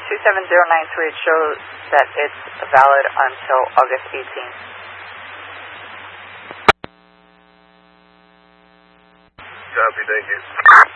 27093, it shows that it's valid until August 18th. Copy, thank you.